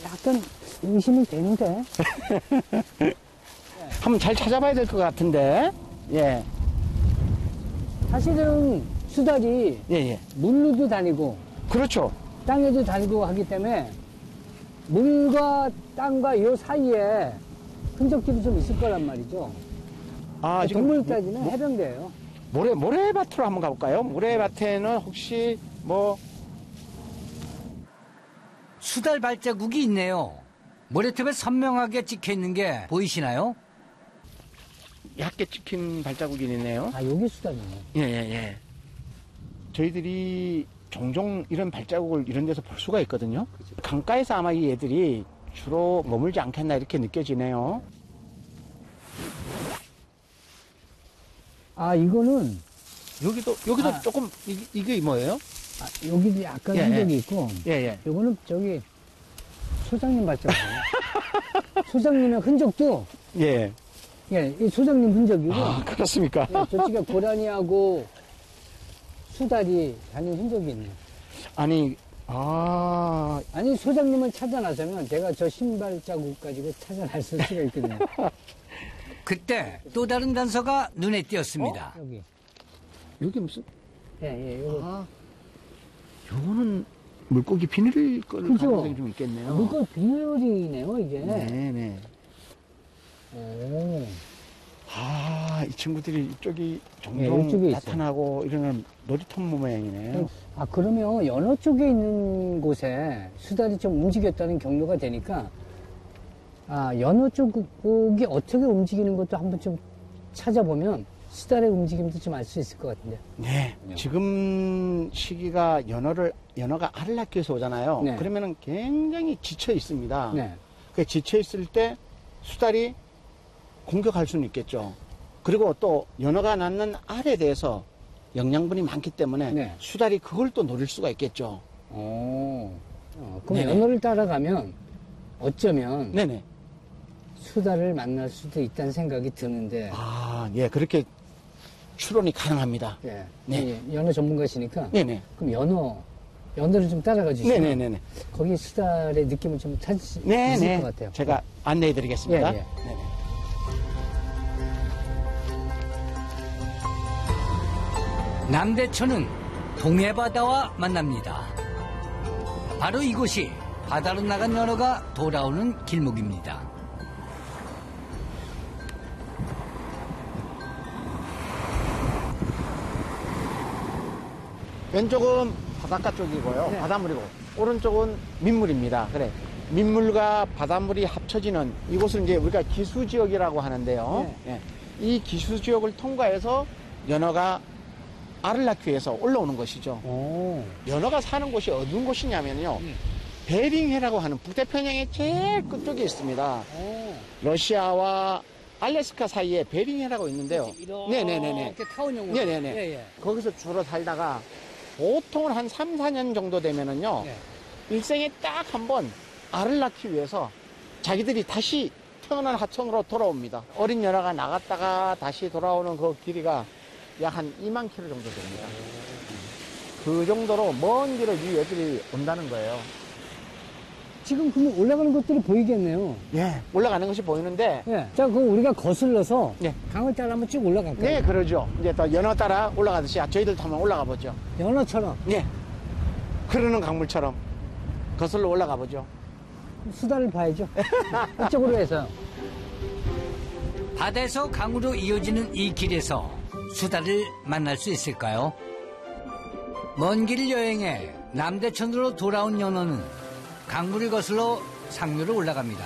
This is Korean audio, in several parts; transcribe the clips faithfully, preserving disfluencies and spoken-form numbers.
약간 의심이 되는데. 한번 잘 찾아봐야 될 것 같은데. 예. 사실은 수달이 예, 예. 물로도 다니고 그렇죠. 땅에도 다니고 하기 때문에 물과 땅과 이 사이에 흔적들이 좀 있을 거란 말이죠. 아, 지금 동물 따지는 뭐, 해병대예요. 모래, 모래밭으로 한번 가볼까요? 모래밭에는 혹시 뭐. 수달 발자국이 있네요. 모래톱에 선명하게 찍혀 있는 게 보이시나요? 얇게 찍힌 발자국이 있네요. 아, 여기 수달이네. 예, 예, 예. 저희들이 종종 이런 발자국을 이런 데서 볼 수가 있거든요. 그치. 강가에서 아마 이 애들이 주로 머물지 않겠나 이렇게 느껴지네요. 아, 이거는. 여기도, 여기도 아. 조금, 이, 이게 뭐예요? 아, 여기도 약간 예, 흔적이 예. 있고. 예, 예. 요거는 저기 소장님 발자국이에요. 소장님의 흔적도. 예. 예, 이 소장님 흔적이고. 아, 그렇습니까? 예, 저쪽에 고라니하고 수달이 다닌 흔적이 있네요. 아니, 아. 아니, 소장님을 찾아나서면 제가 저 신발 자국 가지고 찾아날 수가 있거든요. 그때 또 다른 단서가 눈에 띄었습니다. 어? 여기. 여기 무슨. 예, 예, 요거. 아. 요거는 물고기 비늘일 걸 그죠? 가능성이 좀 있겠네요. 물고기 비늘이네요, 이게. 네네. 오. 아, 이 친구들이 이쪽이 예, 종종 이쪽에 나타나고 이러는 놀이터 모양이네요. 아, 그러면 연어 쪽에 있는 곳에 수달이 좀 움직였다는 경로가 되니까, 아, 연어 쪽이 어떻게 움직이는 것도 한번 좀 찾아보면 수달의 움직임도 좀 알 수 있을 것 같은데. 네. 지금 시기가 연어를, 연어가 알을 낳기 위해서 오잖아요. 네. 그러면은 굉장히 지쳐 있습니다. 네. 그 지쳐 있을 때 수달이 공격할 수는 있겠죠. 그리고 또 연어가 낳는 알에 대해서 영양분이 많기 때문에 네. 수달이 그걸 또 노릴 수가 있겠죠. 오. 어, 그럼 네네. 연어를 따라가면 어쩌면 네네. 수달을 만날 수도 있다는 생각이 드는데. 아, 예, 그렇게 추론이 가능합니다. 예. 네. 예, 연어 전문가시니까. 네네. 그럼 연어, 연어를 좀 따라가 주시면. 네네네네. 거기 수달의 느낌을 좀 찾을 수 있을 네네. 것 같아요. 제가 안내해 드리겠습니다. 예, 예. 네네. 남대천은 동해바다와 만납니다. 바로 이곳이 바다로 나간 연어가 돌아오는 길목입니다. 왼쪽은 바닷가 쪽이고요. 네. 바닷물이고 오른쪽은 민물입니다. 그래. 민물과 바닷물이 합쳐지는 이곳은 이제 우리가 기수지역이라고 하는데요. 네. 예. 이 기수지역을 통과해서 연어가 알을 낳기 위해서 올라오는 것이죠. 오. 연어가 사는 곳이 어느 곳이냐면요. 네. 베링해라고 하는 북태평양의 제일 끝쪽에 있습니다. 오. 러시아와 알래스카 사이에 베링해라고 있는데요. 네네네네. 이렇게 타원형으로. 네네네. 예, 예. 거기서 주로 살다가 보통은 한 삼, 사 년 정도 되면은요. 예. 일생에 딱 한 번 알을 낳기 위해서 자기들이 다시 태어난 하천으로 돌아옵니다. 어린 연어가 나갔다가 다시 돌아오는 그 길이가 약 한 이만 킬로미터 정도 됩니다. 그 정도로 먼 길을 이 애들이 온다는 거예요. 지금 그러면 올라가는 것들이 보이겠네요. 예, 올라가는 것이 보이는데, 예. 자, 그럼 우리가 거슬러서 예. 강을 따라 한번 쭉 올라갈까요? 네, 그러죠. 이제 또 연어 따라 올라가듯이 저희들도 한번 올라가 보죠. 연어처럼 예. 흐르는 강물처럼 거슬러 올라가 보죠. 수다를 봐야죠. 이쪽으로 해서. 바다에서 강으로 이어지는 이 길에서 수달을 만날 수 있을까요? 먼 길 여행에 남대천으로 돌아온 연어는 강물을 거슬러 상류로 올라갑니다.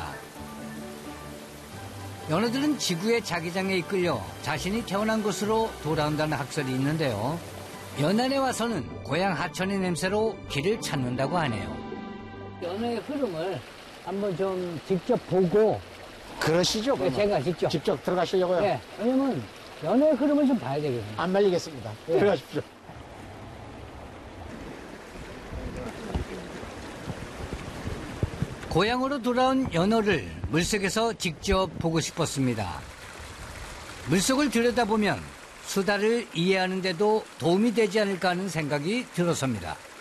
연어들은 지구의 자기장에 이끌려 자신이 태어난 곳으로 돌아온다는 학설이 있는데요. 연안에 와서는 고향 하천의 냄새로 길을 찾는다고 하네요. 연어의 흐름을 한번 좀 직접 보고. 그러시죠, 예, 그러면. 제가 직접. 직접 들어가시려고요? 예. 왜냐면 연어의 흐름을 좀 봐야 되거든요. 안 말리겠습니다. 예. 들어가십시오. 고향으로 돌아온 연어를 물속에서 직접 보고 싶었습니다. 물속을 들여다보면 수달을 이해하는 데도 도움이 되지 않을까 하는 생각이 들어섭니다.